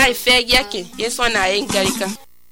bai fe yake yeso na yin garika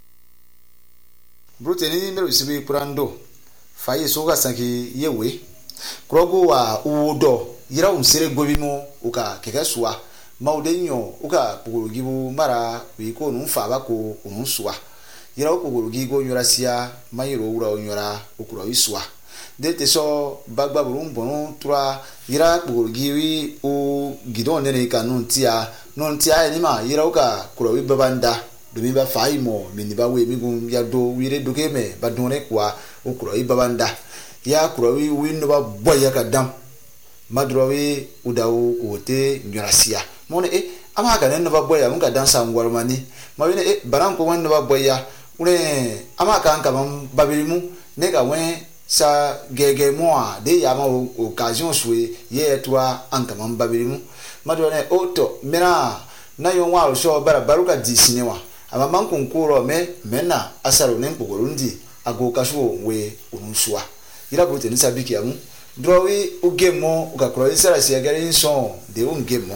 bruteni mero sibi kurando faye soga sanki yewe krogo wa udo yira unsere gobimo uka kekesua maudenyo uka pugulugibu mara wiko numfa bako ununsua yira ukugulugi go nyurasia mayiro ura onyora ukuro isua dete so bagba burumbonu tura yira pugulugi wi o gidon nene kanuntia nontia enima yira uka kuro wi babanda domi ba faimo miniba we migun ya do wire dogeme badone kwa ukuro wi babanda ya kuro wi winno ba boya kadam madrowi udawu wote nyurasia mone ama ka nen ba boya mun ka dansa ngwarmani mawine baran ko wan ba boya une ama ka anka mam babilimu ne ka wen sa gege moa de ya ma occasion soué ye toi anka mam babilimu madone oto mera na yo wa so bara baruka di sinewa ama man konkuro mena asaro nen pogorundi ago kasho we unusua ira bote ni sabiki amu drowi ugemo ukakro isara siagari son de ungemo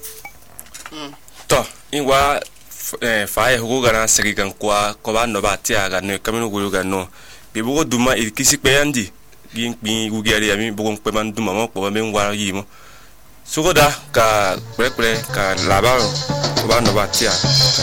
to inwa fae hugo gana segigan kwa ba no ba tiaga ne kamino guluga no bibugo duma ikisi peyandi gin gugeri ami bugon pe man duma mo ko be ngwa yimo sugoda ka prekre ka laba ko ba no ba tiaga